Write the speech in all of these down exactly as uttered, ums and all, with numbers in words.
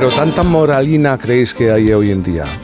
Pero tanta moralina creéis que hay hoy en día.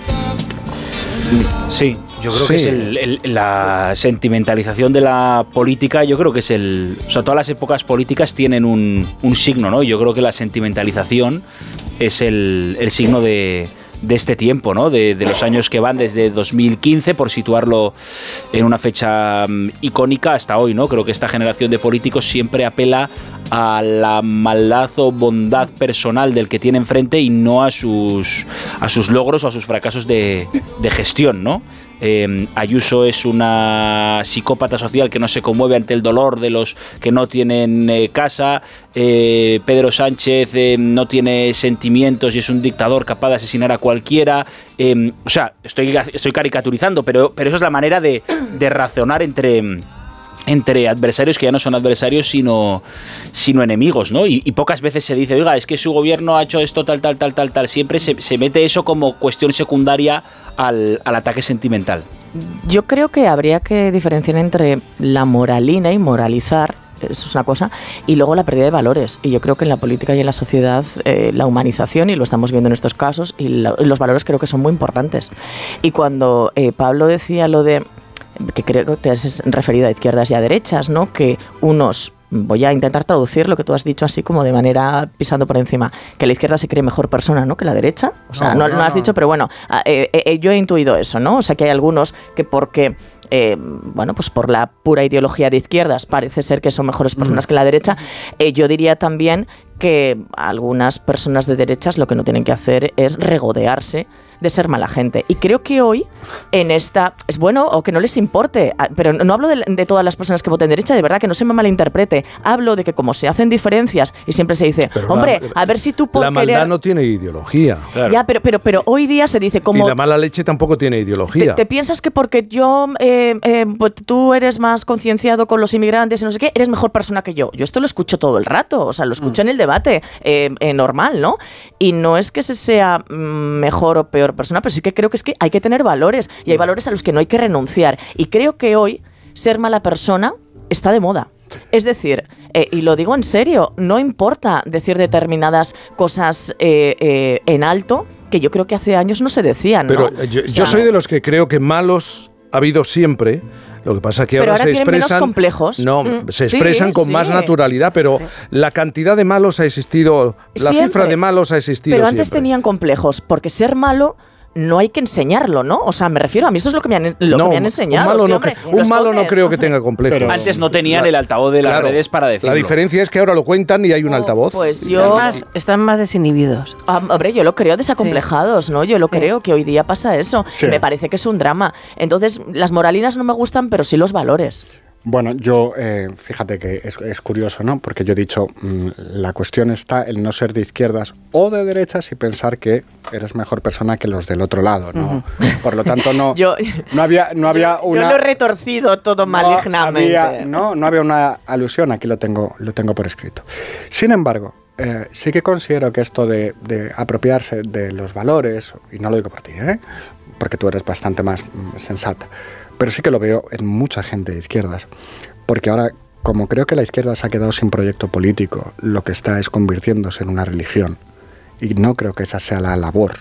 Sí, yo creo sí. que es el, el, la sentimentalización de la política. Yo creo que es el... O sea, todas las épocas políticas tienen un, un signo, ¿no? Yo creo que la sentimentalización es el, el signo de... de este tiempo, ¿no? De, de los años que van desde dos mil quince, por situarlo en una fecha um, icónica, hasta hoy, ¿no? Creo que esta generación de políticos siempre apela a la maldad o bondad personal del que tiene enfrente y no a sus, a sus logros o a sus fracasos de, de gestión, ¿no? Eh, Ayuso es una psicópata social que no se conmueve ante el dolor de los que no tienen eh, casa. eh, Pedro Sánchez eh, no tiene sentimientos y es un dictador capaz de asesinar a cualquiera. eh, o sea, estoy, estoy caricaturizando, pero, pero eso es la manera de, de razonar entre... entre adversarios que ya no son adversarios sino, sino enemigos, ¿no? Y, y pocas veces se dice, oiga, es que su gobierno ha hecho esto, tal, tal, tal, tal, tal. Siempre se, se mete eso como cuestión secundaria al, al ataque sentimental. Yo creo que habría que diferenciar entre la moralina y moralizar, eso es una cosa, y luego la pérdida de valores. Y yo creo que en la política y en la sociedad eh, la humanización, y lo estamos viendo en estos casos, y la, los valores creo que son muy importantes. Y cuando eh, Pablo decía lo de... que creo que te has referido a izquierdas y a derechas, ¿no? Que unos, voy a intentar traducir lo que tú has dicho así como de manera pisando por encima, que la izquierda se cree mejor persona, ¿no? Que la derecha. O sea, no, no, no, no lo has dicho, pero bueno, eh, eh, yo he intuido eso, ¿no? O sea, que hay algunos que porque... Eh, bueno, pues por la pura ideología de izquierdas parece ser que son mejores personas que la derecha. Eh, yo diría también que algunas personas de derechas lo que no tienen que hacer es regodearse de ser mala gente. Y creo que hoy en esta... Es bueno o que no les importe, pero no hablo de, de todas las personas que voten derecha, de verdad, que no se me malinterprete. Hablo de que como se hacen diferencias y siempre se dice, pero hombre, la, a ver si tú por La maldad querer... no tiene ideología. Claro. Ya, pero, pero, pero hoy día se dice como... Y la mala leche tampoco tiene ideología. ¿Te, te piensas que porque yo... Eh, eh, pues tú eres más concienciado con los inmigrantes y no sé qué, eres mejor persona que yo? Yo esto lo escucho todo el rato, o sea, lo escucho mm. en el debate eh, eh, normal, ¿no? Y no es que se sea mejor o peor persona, pero sí que creo que es que hay que tener valores y hay valores a los que no hay que renunciar. Y creo que hoy ser mala persona está de moda. Es decir, eh, y lo digo en serio, no importa decir determinadas cosas eh, eh, en alto, que yo creo que hace años no se decían, ¿no? Pero yo, o sea, yo soy de los que creo que malos ha habido siempre. Lo que pasa es que ahora, ahora se expresan menos complejos. No, mm. se expresan sí, con sí. más naturalidad, pero sí. La cantidad de malos ha existido, la siempre. cifra de malos ha existido Pero antes siempre. tenían complejos, porque ser malo no hay que enseñarlo, ¿no? O sea, me refiero, a mí eso es lo que me han, lo no, que me han enseñado. Un malo, sí, no, hombre, un malo no creo que tenga complejos. Pero antes no tenían la, el altavoz de las claro, redes para decirlo. La diferencia es que ahora lo cuentan y hay un oh, altavoz. Pues yo... Más, están más desinhibidos. Ah, hombre, yo lo creo desacomplejados, sí. ¿no? Yo lo sí. creo que hoy día pasa eso. Sí. Me parece que es un drama. Entonces, las moralinas no me gustan, pero sí los valores. Bueno, yo, eh, fíjate que es, es curioso, ¿no? Porque yo he dicho, mmm, la cuestión está en no ser de izquierdas o de derechas y pensar que eres mejor persona que los del otro lado, ¿no? Uh-huh. Por lo tanto, no, yo, no había, no había yo, una... Yo lo he retorcido todo no malignamente. Había, no, no había una alusión, aquí lo tengo, lo tengo por escrito. Sin embargo, eh, sí que considero que esto de, de apropiarse de los valores, y no lo digo por ti, ¿eh? Porque tú eres bastante más mm, sensata, pero sí que lo veo en mucha gente de izquierdas, porque ahora, como creo que la izquierda se ha quedado sin proyecto político, lo que está es convirtiéndose en una religión, y no creo que esa sea la labor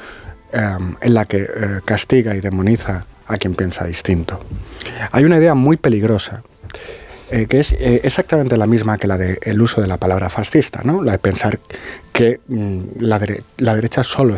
eh, en la que eh, castiga y demoniza a quien piensa distinto. Hay una idea muy peligrosa, eh, que es eh, exactamente la misma que la del uso de la palabra fascista, ¿no? La de pensar que mmm, la, dere- la derecha solo